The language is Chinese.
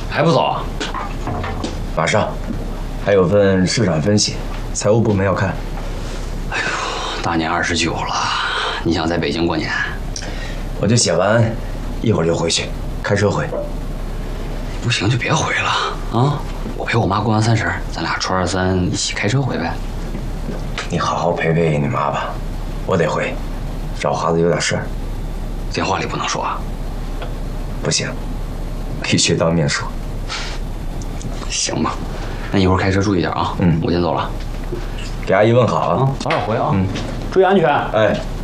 还不走啊？ 马上，还有份市场分析，财务部门要看。 哎呦，大年29了，你想在北京过年？ 我就写完，一会儿就回去，开车回。 不行就别回了啊！我陪我妈过完30，咱俩初2、3一起开车回呗。 你好好陪陪你妈吧，我得回，找华子有点事儿。 电话里不能说啊。 不行，必须当面说。 行吧，那一会儿开车注意点啊。我先走了。 给阿姨问好啊。 早点回啊。注意安全。 哎。